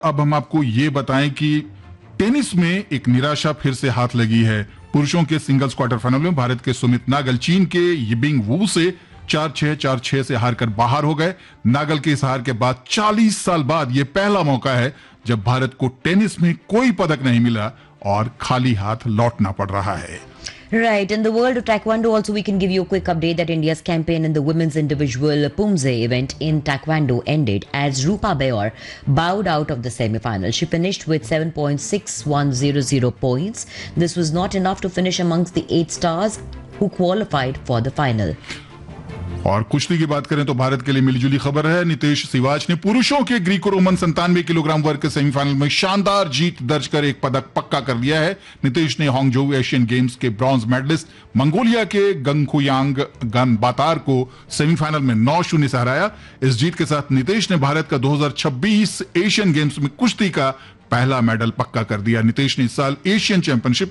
अब हम आपको ये बताएं कि टेनिस में एक निराशा फिर से हाथ लगी है। पुरुषों के सिंगल्स क्वार्टर फाइनल में भारत के सुमित नागल चीन के यिबिंग वू से 4-6, 4-6 से हारकर बाहर हो गए। नागल के इस हार के बाद 40 साल बाद यह पहला मौका है जब भारत को टेनिस में कोई पदक नहीं मिला और खाली हाथ लौटना पड़ रहा है। Right. In the world of Taekwondo, also we can give you a quick update that India's campaign in the women's individual Pumse event in Taekwondo ended as Rupa Bayor bowed out of the semi-final. She finished with 7.6100 points. This was not enough to finish amongst the 8 stars who qualified for the final. और कुश्ती की बात करें तो भारत के लिए मिलीजुली खबर है। नितेश सिवाच ने पुरुषों के ग्रीको रोमन 97 किलोग्राम वर्ग के सेमीफाइनल में शानदार जीत दर्ज कर एक पदक पक्का कर लिया है। नितेश ने हांगझोउ एशियन गेम्स के ब्रॉन्ज मेडलिस्ट मंगोलिया के गंगखुयांग गनबातार को सेमीफाइनल में 9-0 से हराया। इस जीत के साथ नितेश ने भारत का 2026 एशियन गेम्स में कुश्ती का पहला मेडल पक्का कर दिया। नितेश ने इस साल एशियन चैंपियनशिप